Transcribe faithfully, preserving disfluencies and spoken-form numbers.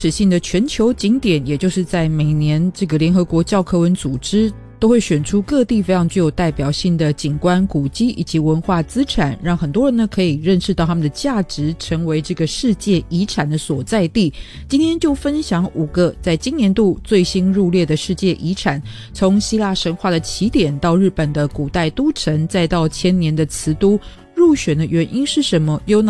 史性的全球景点，也就是在每年这个联合国教科文组织都会选出各地非常具有代表性的景观、古迹以及文化资产，让很多人呢可以认识到他们的价值，成为这个世界遗产的所在地。今天就分享五个在今年度最新入列的世界遗产，从希腊神话的起点到日本的古代都城，再到千年的瓷都，入选的原因是什么？有哪